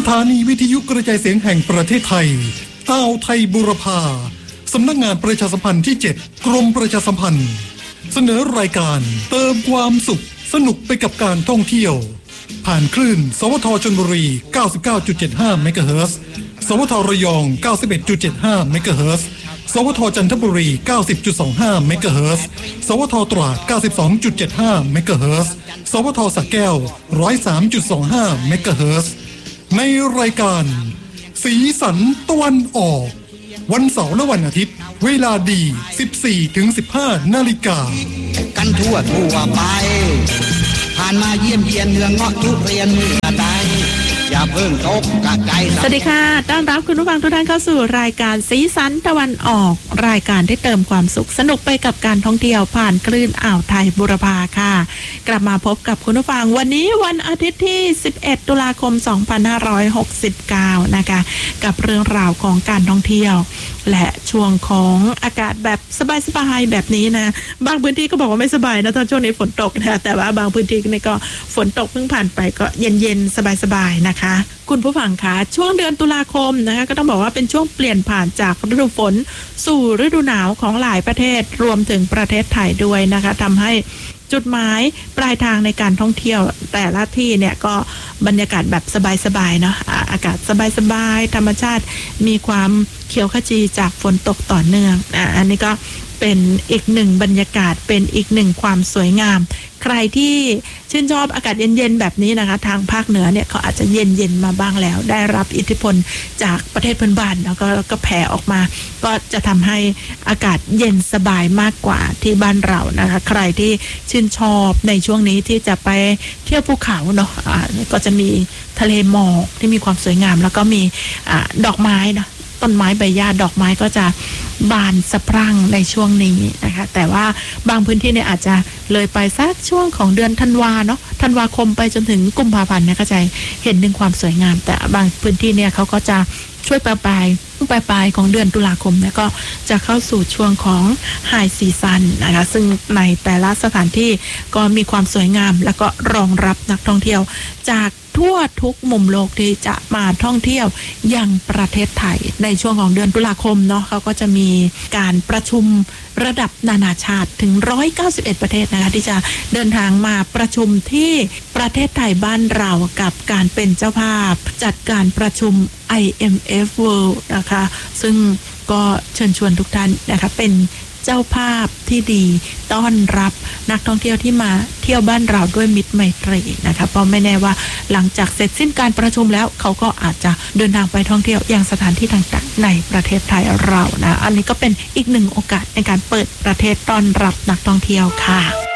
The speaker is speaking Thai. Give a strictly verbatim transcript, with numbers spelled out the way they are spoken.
ถานีวิทยุกระจายเสียงแห่งประเทศไทยอ่าวไทยบูรพาสำนักงานประชาสัมพันธ์ที่เจ็ดกรมประชาสัมพันธ์เสนอรายการเติมความสุขสนุกไปกับการท่องเที่ยวผ่านคลื่นสวทชลบุรี เก้าสิบเก้าจุดเจ็ดห้า เมกะเฮิรตซ์ สวทระยอง เก้าสิบเอ็ดจุดเจ็ดห้า เมกะเฮิรตซ์ สวทจันทบุรี เก้าสิบจุดสองห้า เมกะเฮิรตซ์ สวทตราด เก้าสิบสองจุดเจ็ดห้า เมกะเฮิรตซ์ สวทสระแก้ว หนึ่งร้อยสามจุดสองห้า เมกะเฮิรตซ์ ในรายการสีสันตะวันออกวันเสาร์และวันอาทิตย์เวลาดี สิบสี่ถึงสิบห้า นาฬิกากันทั่วทั่วไปผ่านมาเยี่ยมเยียนเนืองเงาะทุเรียนกระไดอย่าเพิ่งตกกะใจสวัสดีค่ะต้อนรับคุณผู้ฟังทุกท่านเข้าสู่รายการสีสันตะวันออกรายการที่เติมความสุขสนุกไปกับการท่องเที่ยวผ่านคลื่นอ่าวไทยบูรพาค่ะกลับมาพบกับคุณผู้ฟังวันนี้วันอาทิตย์ที่สิบเอ็ดตุลาคมสองพันห้าร้อยหกสิบเก้านะคะกับเรื่องราวของการท่องเที่ยวและช่วงของอากาศแบบสบายๆแบบนี้นะบางพื้นที่ก็บอกว่าไม่สบายนะตอนช่วงนี้ฝนตกนะแต่ว่าบางพื้นที่นี่ก็ฝนตกเพิ่งผ่านไปก็เย็นๆสบายๆนะคะคุณผู้ฟังคะช่วงเดือนตุลาคมนะคะก็ต้องบอกว่าเป็นช่วงเปลี่ยนผ่านจากฤดูฝนสู่ฤดูหนาวของหลายประเทศรวมถึงประเทศไทยด้วยนะคะทำให้จุดหมายปลายทางในการท่องเที่ยวแต่ละที่เนี่ยก็บรรยากาศแบบสบายๆเนาะอากาศสบายๆธรรมชาติมีความเขียวขจีจากฝนตกต่อเนื่องอ่ะอันนี้ก็เป็นอีกหนึ่งบรรยากาศเป็นอีกหนึ่งความสวยงามใครที่ชื่นชอบอากาศเย็นๆแบบนี้นะคะทางภาคเหนือเนี่ยเขาอาจจะเย็นๆมาบ้างแล้วได้รับอิทธิพลจากประเทศเพื่อนบ้านแล้วก็ก็แผ่ออกมาก็จะทำให้อากาศเย็นสบายมากกว่าที่บ้านเรานะคะใครที่ชื่นชอบในช่วงนี้ที่จะไปเที่ยวภูเขาเนาะะก็จะมีทะเลหมอกที่มีความสวยงามแล้วก็มีอ่าดอกไม้นะต้นไม้ใบหญ้าดอกไม้ก็จะบานสะพรั่งในช่วงนี้นะคะแต่ว่าบางพื้นที่เนี่ยอาจจะเลยไปสักช่วงของเดือนธันวาเนาะธันวาคมไปจนถึงกุมภาพันธ์เนี่ยก็จะเห็นถึงความสวยงามแต่บางพื้นที่เนี่ยเขาก็จะช่วยปลายปลายปลายปลายของเดือนตุลาคมเนี่ยก็จะเข้าสู่ช่วงของไฮซีซั่นนะคะซึ่งในแต่ละสถานที่ก็มีความสวยงามแล้วก็รองรับนักท่องเที่ยวจากทั่วทุกมุมโลกที่จะมาท่องเที่ยวยังประเทศไทยในช่วงของเดือนตุลาคมเนาะเขาก็จะมีการประชุมระดับนานาชาติถึงหนึ่งร้อยเก้าสิบเอ็ดประเทศนะคะที่จะเดินทางมาประชุมที่ประเทศไทยบ้านเรากับการเป็นเจ้าภาพจัดการประชุม ไอ เอ็ม เอฟ World นะคะซึ่งก็เชิญชวนทุกท่านนะคะเป็นเจ้าภาพที่ดีต้อนรับนักท่องเที่ยวที่มาเที่ยวบ้านเราด้วยมิตรไมตรีนะคะเพราะไม่แน่ว่าหลังจากเสร็จสิ้นการประชุมแล้วเขาก็อาจจะเดินทางไปท่องเที่ยวยังสถานที่ต่างๆในประเทศไทยเรานะอันนี้ก็เป็นอีกหนึ่งโอกาสในการเปิดประเทศต้อนรับนักท่องเที่ยวค่ะ